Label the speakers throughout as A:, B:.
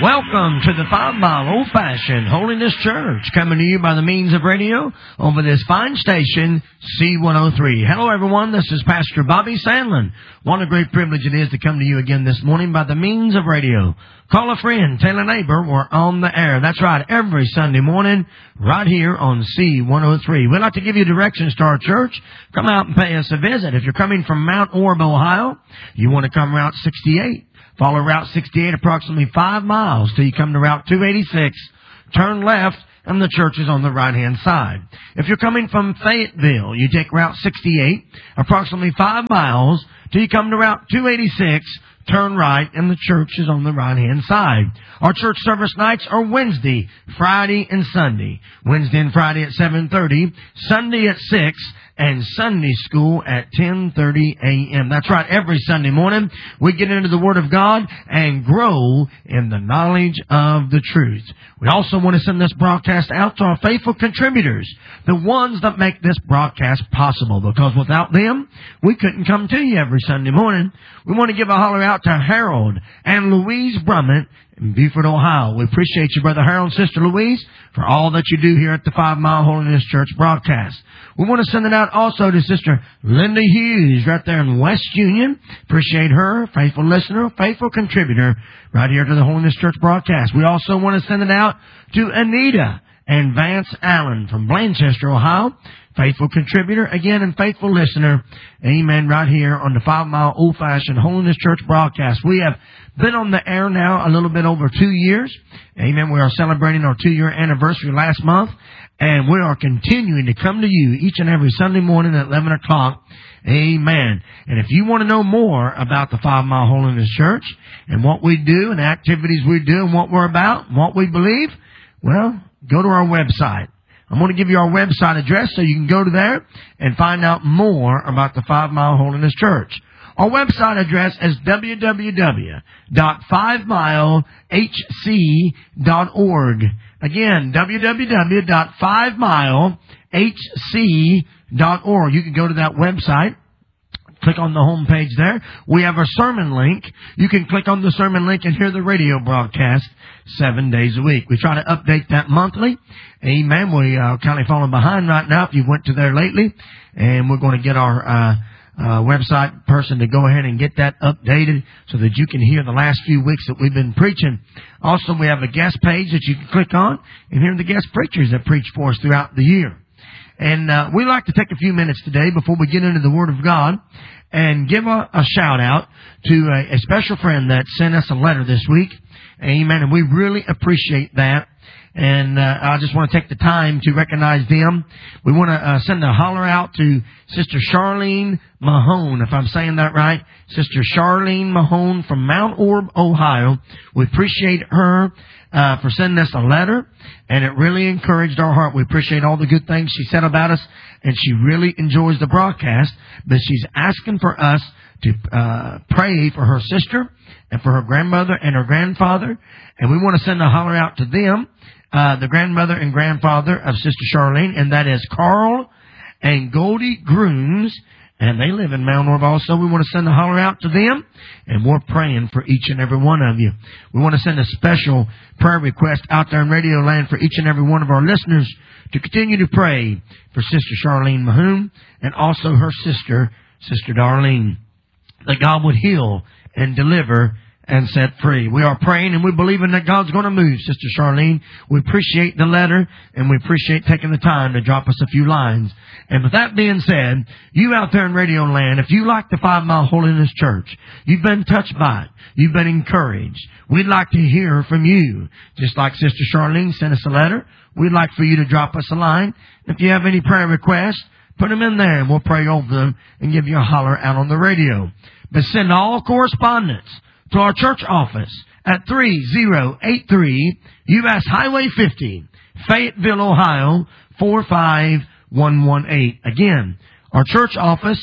A: Welcome to the 5 Mile Old Fashioned Holiness Church, coming to you by the means of radio over this fine station, C103. Hello everyone, this is Pastor Bobby Sandlin. What a great privilege it is to come to you again this morning by the means of radio. Call a friend, tell a neighbor, we're on the air. That's right, every Sunday morning, right here on C103. We'd like to give you directions to our church. Come out and pay us a visit. If you're coming from Mount Orb, Ohio, you want to come Route 68. Follow Route 68 approximately 5 miles till you come to Route 286. Turn left, and the church is on the right-hand side. If you're coming from Fayetteville, you take Route 68 approximately 5 miles till you come to Route 286. Turn right, and the church is on the right-hand side. Our church service nights are Wednesday, Friday, and Sunday. Wednesday and Friday at 7:30, Sunday at 6, and Sunday school at 10:30 a.m. That's right, every Sunday morning we get into the Word of God and grow in the knowledge of the truth. We also want to send this broadcast out to our faithful contributors, the ones that make this broadcast possible, because without them, we couldn't come to you every Sunday morning. We want to give a holler out to Harold and Louise Brummett in Beaufort, Ohio. We appreciate you, Brother Harold and Sister Louise, for all that you do here at the 5 Mile Holiness Church broadcast. We want to send it out also to Sister Linda Hughes right there in West Union. Appreciate her, faithful listener, faithful contributor right here to the Holiness Church broadcast. We also want to send it out to Anita and Vance Allen from Blanchester, Ohio. Faithful contributor, again, and faithful listener. Amen, right here on the 5 Mile Old Fashioned Holiness Church broadcast. We have been on the air now a little bit over 2 years. Amen, we are celebrating our 2-year anniversary last month. And we are continuing to come to you each and every Sunday morning at 11 o'clock. Amen. And if you want to know more about the 5 Mile Holiness Church and what we do and the activities we do and what we're about and what we believe, well, go to our website. I'm going to give you our website address so you can go to there and find out more about the 5 Mile Holiness Church. Our website address is www.5milehc.org. Again, www.5milehc.org. You can go to that website. Click on the home page there. We have a sermon link. You can click on the sermon link and hear the radio broadcast 7 days a week. We try to update that monthly. Amen. We are kind of falling behind right now if you went to there lately. And we're going to get our website person to go ahead and get that updated so that you can hear the last few weeks that we've been preaching. Also, we have a guest page that you can click on and hear the guest preachers that preach for us throughout the year. And we'd like to take a few minutes today before we get into the Word of God and give a shout out to a special friend that sent us a letter this week. Amen. And we really appreciate that. And I just want to take the time to recognize them. We want to send a holler out to Sister Charlene Mahone, if I'm saying that right. Sister Charlene Mahone from Mount Orb, Ohio. We appreciate her for sending us a letter, and it really encouraged our heart. We appreciate all the good things she said about us, and she really enjoys the broadcast, but she's asking for us to pray for her sister and for her grandmother and her grandfather, and we want to send a holler out to them. The grandmother and grandfather of Sister Charlene, and that is Carl and Goldie Grooms, and they live in Mount Orb also. We want to send a holler out to them, and we're praying for each and every one of you. We want to send a special prayer request out there in Radio Land for each and every one of our listeners to continue to pray for Sister Charlene Mahone and also her sister, Sister Darlene, that God would heal and deliver and set free. We are praying and we believe in that God's going to move, Sister Charlene. We appreciate the letter and we appreciate taking the time to drop us a few lines. And with that being said, you out there in Radio Land, if you like the 5 Mile Holiness Church, you've been touched by it, you've been encouraged, we'd like to hear from you. Just like Sister Charlene sent us a letter, we'd like for you to drop us a line. If you have any prayer requests, put them in there and we'll pray over them and give you a holler out on the radio. But send all correspondence to our church office at 3083 U.S. Highway 50, Fayetteville, Ohio, 45118. Again, our church office,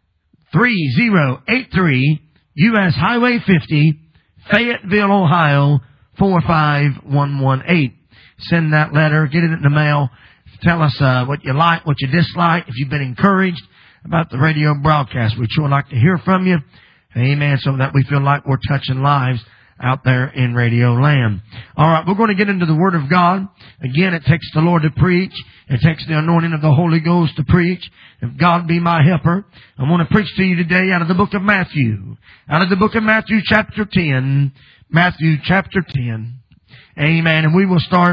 A: 3083 U.S. Highway 50, Fayetteville, Ohio, 45118. Send that letter, get it in the mail. Tell us what you like, what you dislike, if you've been encouraged about the radio broadcast. We'd sure like to hear from you. Amen. So that we feel like we're touching lives out there in Radio Land. All right, we're going to get into the Word of God. Again, it takes the Lord to preach. It takes the anointing of the Holy Ghost to preach. If God be my helper, I want to preach to you today out of the book of Matthew. Out of the book of Matthew chapter 10. Matthew chapter 10. Amen. And we will start,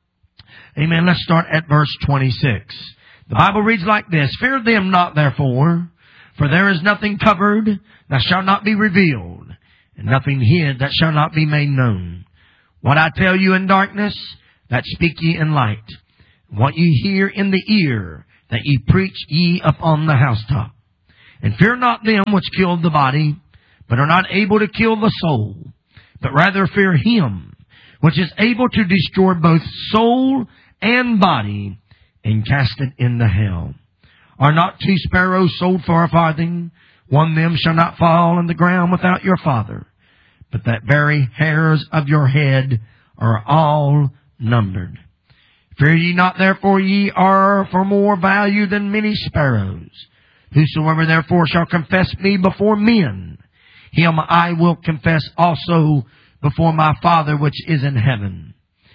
A: amen, let's start at verse 26. The Bible reads like this: Fear them not therefore, for there is nothing covered that shall not be revealed, and nothing hid that shall not be made known. What I tell you in darkness, that speak ye in light. What ye hear in the ear, that ye preach ye upon the housetop. And fear not them which kill the body, but are not able to kill the soul, but rather fear Him, which is able to destroy both soul and body, and cast it into hell. Are not 2 sparrows sold for a farthing? One of them shall not fall on the ground without your Father. But that very hairs of your head are all numbered. Fear ye not, therefore ye are for more value than many sparrows. Whosoever therefore shall confess me before men, him I will confess also before my Father which is in heaven.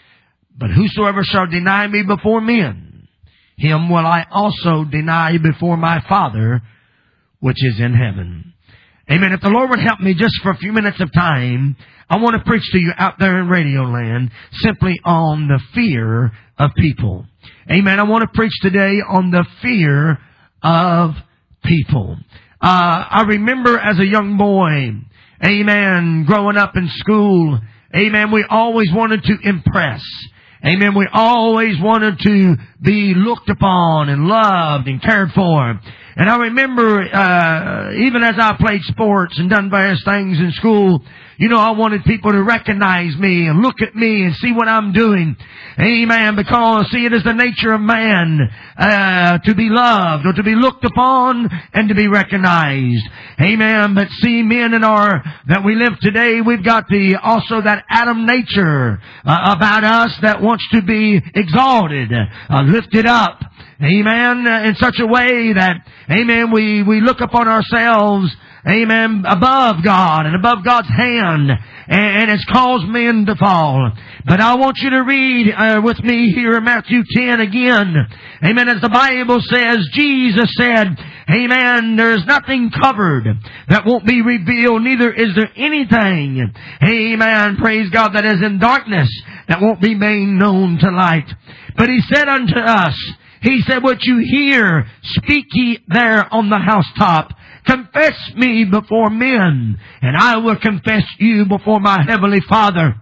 A: But whosoever shall deny me before men, him will I also deny before my Father which is in heaven. Amen. If the Lord would help me just for a few minutes of time, I want to preach to you out there in Radio Land simply on the fear of people. Amen. I want to preach today on the fear of people. I remember as a young boy, amen, growing up in school, amen, we always wanted to impress. Amen. We always wanted to be looked upon and loved and cared for. And I remember, even as I played sports and done various things in school, you know, I wanted people to recognize me and look at me and see what I'm doing. Amen. Because, see, it is the nature of man, to be loved or to be looked upon and to be recognized. Amen. But see, men that we live today, we've got also that Adam nature, about us that wants to be exalted, lifted up. Amen. In such a way that, amen, we look upon ourselves, amen, above God and above God's hand, and it's caused men to fall. But I want you to read with me here in Matthew 10 again. Amen. As the Bible says, Jesus said, amen, there is nothing covered that won't be revealed, neither is there anything, amen, praise God, that is in darkness that won't be made known to light. But He said unto us, He said, what you hear, speak ye there on the housetop. Confess me before men, and I will confess you before my heavenly Father.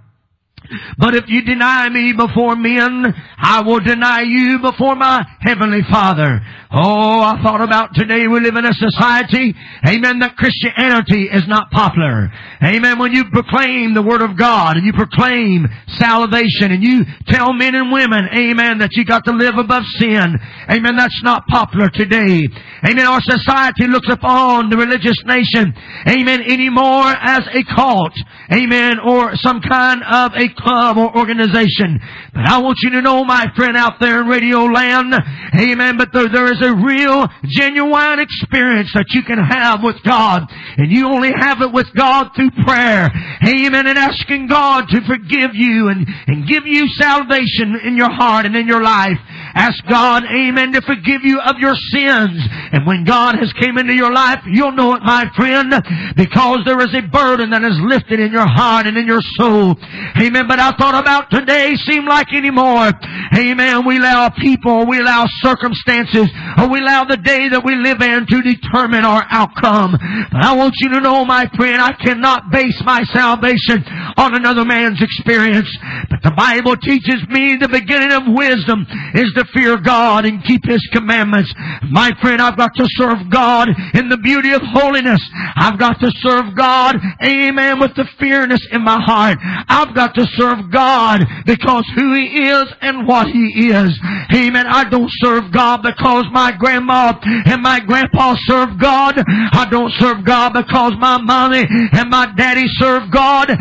A: But if you deny me before men, I will deny you before my heavenly Father. Oh, I thought about today we live in a society, amen, that Christianity is not popular. Amen. When you proclaim the Word of God and you proclaim salvation and you tell men and women, amen, that you got to live above sin, amen, that's not popular today. Amen. Our society looks upon the religious nation, amen, anymore as a cult, amen, or some kind of a club or organization. But I want you to know, my friend out there in Radio Land, amen, but there is a real, genuine experience that you can have with God. And you only have it with God through prayer. Amen. And asking God to forgive you and give you salvation in your heart and in your life. Ask God, amen, to forgive you of your sins. And when God has came into your life, you'll know it, my friend, because there is a burden that is lifted in your heart and in your soul. Amen. But I thought about today, seem like anymore, amen, we allow people, we allow circumstances, or we allow the day that we live in to determine our outcome. But I want you to know, my friend, I cannot base my salvation on another man's experience. But the Bible teaches me the beginning of wisdom is to fear God and keep His commandments. My friend, I've got to serve God in the beauty of holiness. I've got to serve God, amen, with the fearness in my heart. I've got to serve God because who He is and what He is. Amen. I don't serve God because my grandma and my grandpa serve God. I don't serve God because my mommy and my daddy serve God. But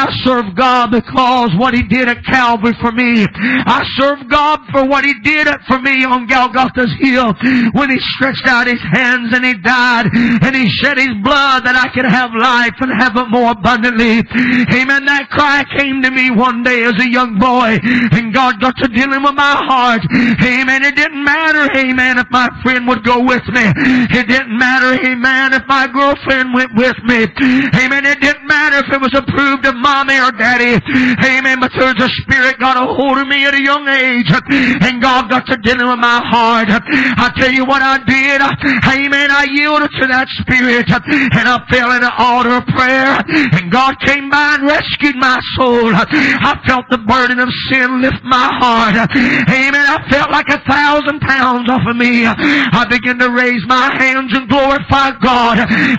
A: I serve God because what He did at Calvary for me. I serve God for what He did for me on Golgotha's hill when He stretched out His hands and He died and He shed His blood that I could have life and have it more abundantly. Amen. That cry came to me one day as a young boy, and God got to dealing with my heart. Amen. It didn't matter, amen, if my friend would go with me. It didn't matter, amen, if my girlfriend went with me. Amen. It didn't matter if it was approved of mommy or daddy. Amen. But there's a spirit got a hold of me at a young age, and God got to dealing with my heart. I tell you what I did. Amen. I yielded to that spirit, and I fell in an altar of prayer, and God came by and rescued my soul. I felt the burden of sin lift my heart. Amen. I felt like 1,000 pounds off of me. I began to raise my hands and glorify God.